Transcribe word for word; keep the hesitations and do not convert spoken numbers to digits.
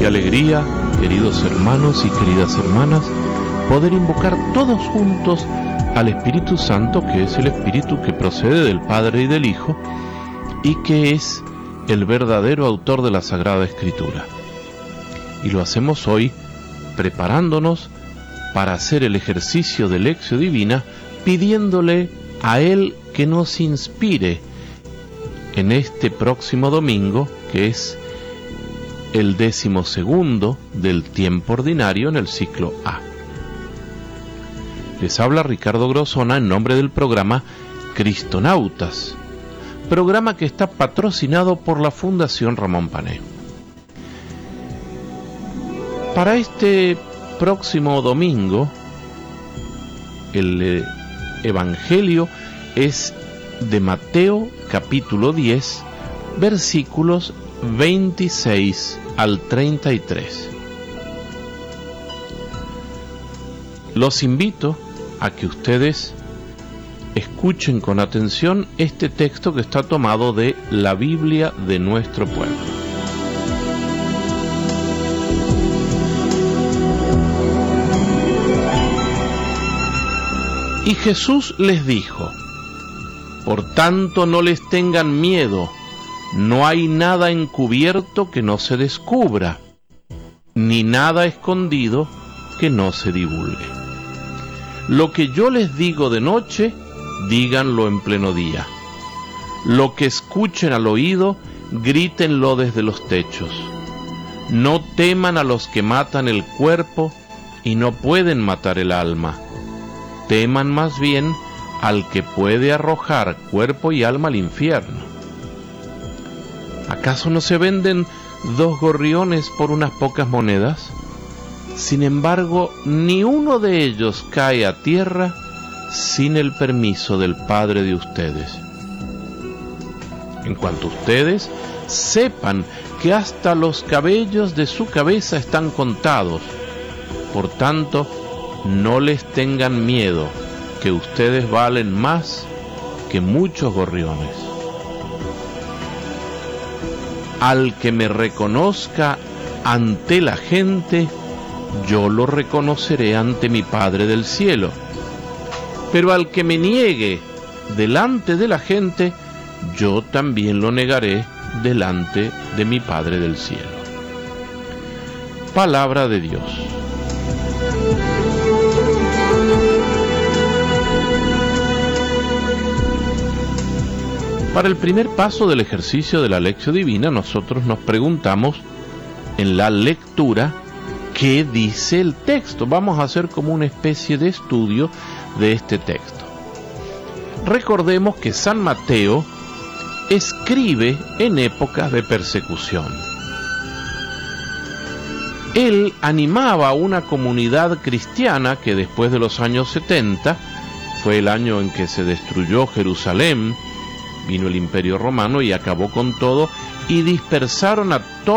Qué alegría, queridos hermanos y queridas hermanas, poder invocar todos juntos al Espíritu Santo, que es el Espíritu que procede del Padre y del Hijo, y que es el verdadero autor de la Sagrada Escritura. Y lo hacemos hoy preparándonos para hacer el ejercicio de Lectio Divina, pidiéndole a Él que nos inspire en este próximo domingo, que es el décimo segundo del tiempo ordinario en el ciclo A. Les habla Ricardo Grosona en nombre del programa Cristonautas, programa que está patrocinado por la Fundación Ramón Pané. Para este próximo domingo, el Evangelio es de Mateo capítulo diez, versículos veintiséis al treinta y tres. Los invito a que ustedes escuchen con atención este texto que está tomado de la Biblia de nuestro pueblo. Y Jesús les dijo: por tanto no les tengan miedo, no hay nada encubierto que no se descubra, ni nada escondido que no se divulgue. Lo que yo les digo de noche, díganlo en pleno día. Lo que escuchen al oído, grítenlo desde los techos. No teman a los que matan el cuerpo y no pueden matar el alma. Teman más bien al que puede arrojar cuerpo y alma al infierno. ¿Acaso no se venden dos gorriones por unas pocas monedas? Sin embargo, ni uno de ellos cae a tierra sin el permiso del Padre de ustedes. En cuanto a ustedes, sepan que hasta los cabellos de su cabeza están contados. Por tanto, no les tengan miedo, que ustedes valen más que muchos gorriones. Al que me reconozca ante la gente, yo lo reconoceré ante mi Padre del cielo. Pero al que me niegue delante de la gente, yo también lo negaré delante de mi Padre del cielo. Palabra de Dios. Para el primer paso del ejercicio de la Lectio Divina, nosotros nos preguntamos en la lectura qué dice el texto. Vamos a hacer como una especie de estudio de este texto. Recordemos que San Mateo escribe en épocas de persecución. Él animaba a una comunidad cristiana que después de los años setenta, fue el año en que se destruyó Jerusalén, vino el Imperio Romano y acabó con todo, y dispersaron a todos